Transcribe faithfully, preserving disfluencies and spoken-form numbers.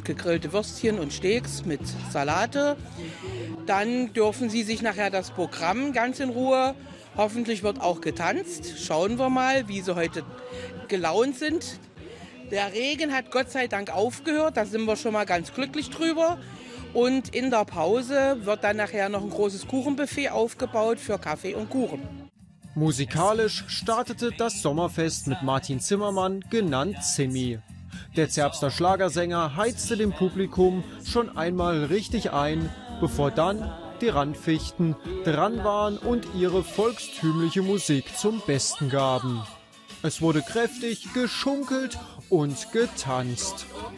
gegrillte Würstchen und Steaks mit Salate. Dann dürfen Sie sich nachher das Programm ganz in Ruhe, hoffentlich wird auch getanzt. Schauen wir mal, wie Sie heute gelaunt sind. Der Regen hat Gott sei Dank aufgehört, da sind wir schon mal ganz glücklich drüber. Und in der Pause wird dann nachher noch ein großes Kuchenbuffet aufgebaut für Kaffee und Kuchen. Musikalisch startete das Sommerfest mit Martin Zimmermann, genannt Zimmi. Der Zerbster Schlagersänger heizte dem Publikum schon einmal richtig ein, bevor dann die Randfichten dran waren und ihre volkstümliche Musik zum Besten gaben. Es wurde kräftig geschunkelt und getanzt.